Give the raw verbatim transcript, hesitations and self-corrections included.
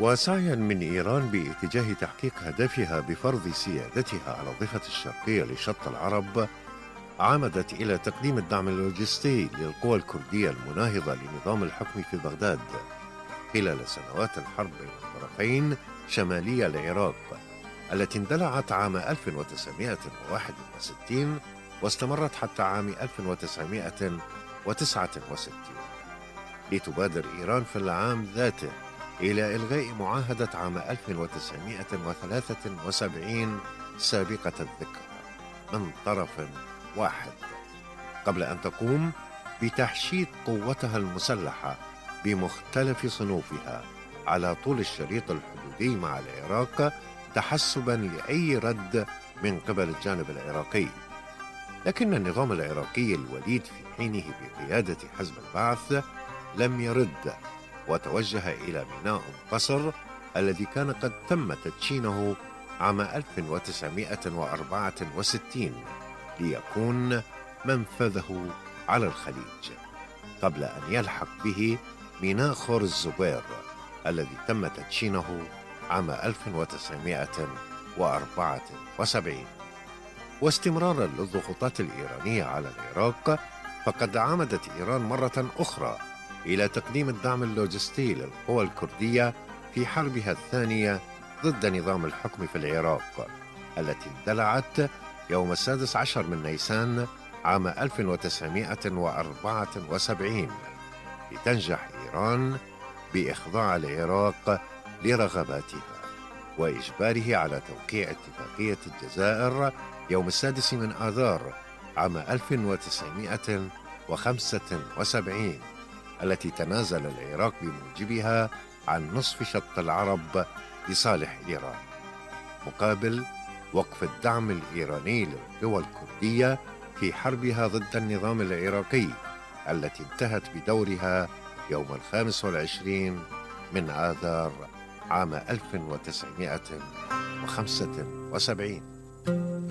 وسعيا من إيران باتجاه تحقيق هدفها بفرض سيادتها على الضفة الشرقية لشط العرب، عمدت إلى تقديم الدعم اللوجستي للقوى الكردية المناهضة لنظام الحكم في بغداد خلال سنوات الحرب بين الطرفين شمالي العراق، التي اندلعت عام ألف وتسعمائة وواحد وستين واستمرت حتى عام ألف وتسعمائة وتسعة وستين، لتبادر إيران في العام ذاته إلى إلغاء معاهدة عام ألف وتسعمائة وثلاثة وسبعين سابقة الذكر من طرف واحد، قبل أن تقوم بتحشيد قوتها المسلحة بمختلف صنوفها على طول الشريط الحدودي مع العراق، تحسبا لأي رد من قبل الجانب العراقي. لكن النظام العراقي الوليد في حينه بقيادة حزب البعث لم يرد، وتوجه إلى ميناء قصر الذي كان قد تم تدشينه عام ألف وتسعمائة وأربعة وستين ليكون منفذه على الخليج، قبل أن يلحق به ميناء خور الزبير الذي تم تدشينه عام ألف وتسعمائة وأربعة وسبعين. واستمرارا للضغوطات الإيرانية على العراق، فقد عمدت إيران مرة أخرى إلى تقديم الدعم اللوجستي للقوى الكردية في حربها الثانية ضد نظام الحكم في العراق، التي اندلعت يوم السادس عشر من نيسان عام ألف وتسعمائة وأربعة وسبعين، لتنجح إيران بإخضاع العراق لرغباتها وإجباره على توقيع اتفاقية الجزائر يوم السادس من آذار عام ألف وتسعمائة وخمسة وسبعين، التي تنازل العراق بموجبها عن نصف شط العرب لصالح إيران، مقابل وقف الدعم الإيراني للقوى الكردية في حربها ضد النظام العراقي، التي انتهت بدورها يوم الخامس والعشرين من آذار عام ألف وتسعمائة وخمسة وسبعين.